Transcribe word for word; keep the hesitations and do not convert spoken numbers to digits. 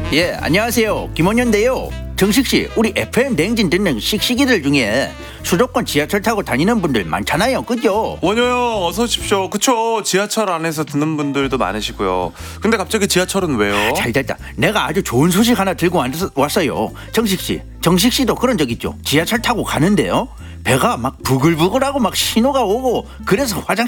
예, 안녕하세요. 김원현인데요. 정식씨, 우리 에프엠 대행진 듣는 씩씩이들 중에 수도권 지하철 타고 다니는 분들 많잖아요. 그죠? 원효 형 어서 오십시오. 그쵸, 지하철 안에서 듣는 분들도 많으시고요. 근데 갑자기 지하철은 왜요? 잘됐다. 내가 아주 좋은 소식 하나 들고 왔어요. 정식씨, 정식씨도 그런 적 있죠? 지하철 타고 가는데요, 배가 막 부글부글하고 막 신호가 오고 그래서 화장실